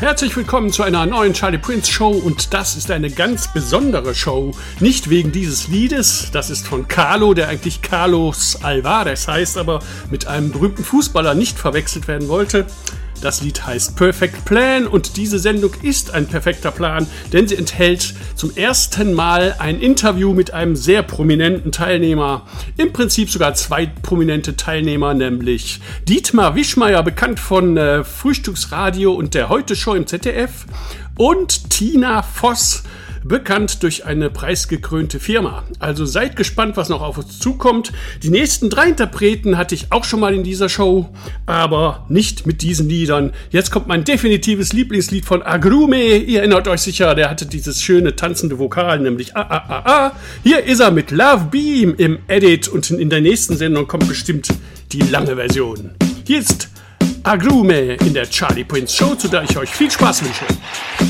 Herzlich willkommen zu einer neuen Charlie Prince Show und das ist eine ganz besondere Show. Nicht wegen dieses Liedes, das ist von Carlo, der eigentlich Carlos Alvarez heißt, aber mit einem berühmten Fußballer nicht verwechselt werden wollte. Das Lied heißt Perfect Plan und diese Sendung ist ein perfekter Plan, denn sie enthält zum ersten Mal ein Interview mit einem sehr prominenten Teilnehmer. Im Prinzip sogar zwei prominente Teilnehmer, nämlich Dietmar Wischmeyer, bekannt von Frühstücksradio und der Heute-Show im ZDF, und Tina Voss, bekannt durch eine preisgekrönte Firma. Also seid gespannt, was noch auf uns zukommt. Die nächsten 3 Interpreten hatte ich auch schon mal in dieser Show, aber nicht mit diesen Liedern. Jetzt kommt mein definitives Lieblingslied von Agrume. Ihr erinnert euch sicher, der hatte dieses schöne tanzende Vokal, nämlich Hier ist er mit Love Beam im Edit und in der nächsten Sendung kommt bestimmt die lange Version. Hier ist Agrume in der Charlie Prince Show, zu der ich euch viel Spaß wünsche.